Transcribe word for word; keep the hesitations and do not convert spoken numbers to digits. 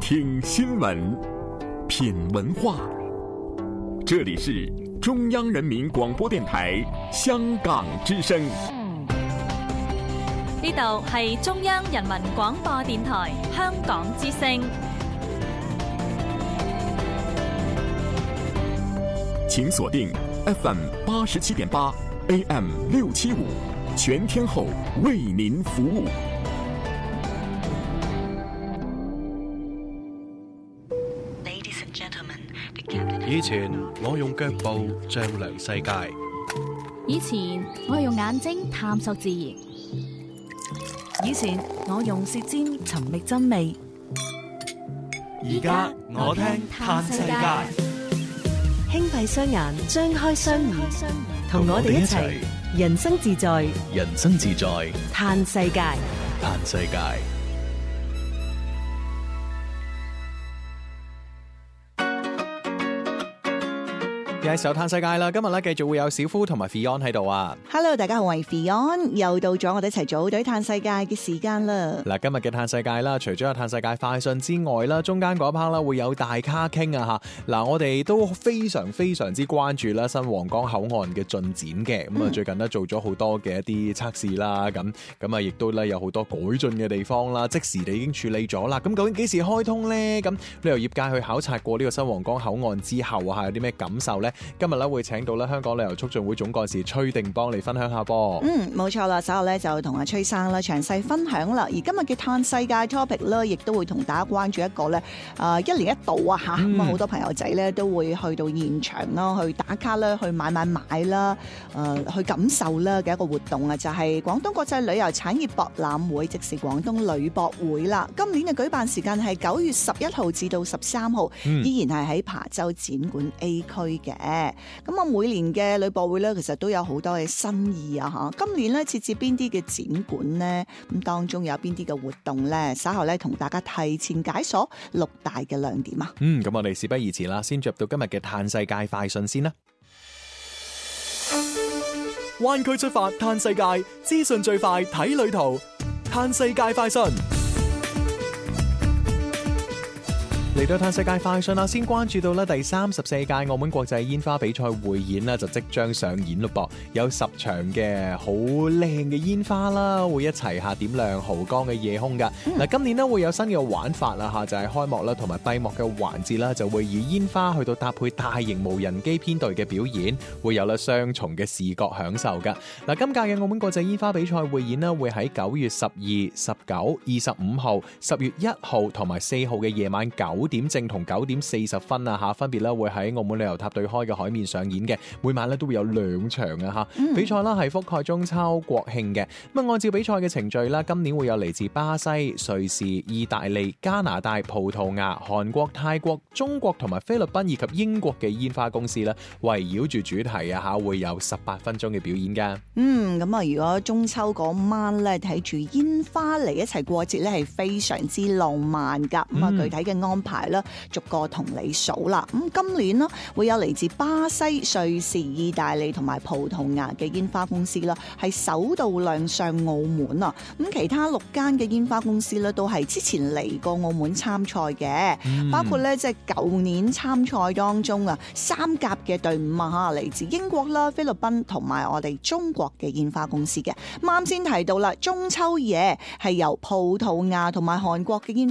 聽新聞，品文化。這裡是中央人民廣播電台香港之聲。 呢度係中央人民廣播電台香港之聲。 請鎖定 F M 八十七點八 A M 六七五，全天候為您服務。 以前我用腳步丈量世界， 以前我用眼睛探索自然， 以前我用舌尖尋覓真味， 而家我聽嘆世界。 輕閉雙眼，張開雙耳，同我哋一齊人生自在， 人生自在嘆世界， 嘆世界。 嘅時候嘆世界啦，今日咧繼續會有小夫同埋 Fion 喺度啊。 Hello， 大家好，我係 Fion，又到咗我哋一齊組隊嘆世界嘅時間啦。 嗱，今日嘅嘆世界啦，除咗有嘆世界快訊之外啦，中間嗰一 part 啦會有大咖傾啊吓。嗱，我哋都非常非常之關注啦新皇崗口岸嘅進展嘅。咁啊、嗯，最近咧做咗好多嘅一啲測試啦，咁咁啊，亦都咧有好多改進嘅地方啦，即時地已經處理咗啦。咁究竟幾時開通咧？咁旅遊業界去考察過呢個新皇崗口岸之後啊，有啲咩感受咧？今日咧會請到咧香港旅遊促進會總幹事崔定邦嚟分享下噃。 嗯，冇錯啦，稍後咧就同阿崔生啦詳細分享啦。而今日嘅嘆世界 topic 咧，亦都會同大家關注一個咧，誒、呃、一年一度啊吓，咁啊好多朋友仔咧都會去到現場啦，去打卡啦，去買買買啦，誒、呃、去感受啦嘅一個活動啊，就係、是、廣東國際旅遊產業博覽會，即是廣東旅博會啦。今年嘅舉辦時間係九月十一號至到十三號，依然係喺琶洲展館 A 區嘅。咁啊，每年嘅旅博會咧，其實都有好多嘅新意啊！嚇，今年咧設置邊啲嘅展館呢？咁當中有邊啲嘅活動咧？稍後咧同大家提前解鎖六大嘅亮點啊！ 嗯，咁我哋事不宜遲啦，先進入到今日嘅嘆世界快訊先啦。灣區出發嘆世界，資訊最快睇旅途，嘆世界快訊。嚟到嘆世界快訊啦，先關注到咧第三十四屆澳門國際煙花比賽匯演啦，就即將上演咯噃，有十場嘅好靚嘅煙花啦，會一齊下點亮濠江嘅夜空噶。嗱、嗯，今年咧會有新嘅玩法啦吓，就係、是、開幕啦同埋閉幕嘅環節啦，就會以煙花去到搭配大型無人機編隊嘅表演，會有啦雙重嘅視覺享受噶。嗱，今屆嘅澳門國際煙花比賽匯演咧會喺九月十二、十九、二十五號、十月一號同埋四號嘅夜晚九點正同九點四十分啊吓，分別咧會喺澳門旅遊塔對開嘅海面上演嘅，每晚咧都會有兩場啊吓。嗯、比賽啦係覆蓋中秋國慶嘅。咁啊，按照比賽嘅程序啦，今年會有嚟自巴西、瑞士、意大利、加拿大、葡萄牙、韓國、泰國、中國同埋菲律賓以及英國嘅煙花公司咧，圍繞住主題啊吓，會有十八分鐘嘅表演噶。 嗯，咁啊，如果中秋嗰晚咧睇住煙花嚟一齊過節咧，係非常之浪漫噶。咁啊、嗯，具體嘅安排啦，逐個同你數啦。咁今年呢會有嚟自巴西、瑞士、意大利同埋葡萄牙嘅煙花公司啦，係首度亮相澳門啊。咁其他六間嘅煙花公司咧，都係之前嚟過澳門參賽嘅，嗯、包括咧即係舊年參賽當中啊三甲嘅隊伍啊吓，嚟自英國啦、菲律賓同埋我哋中國嘅煙花公司嘅。啱先提到啦，中秋夜係由葡萄牙同埋韓國嘅煙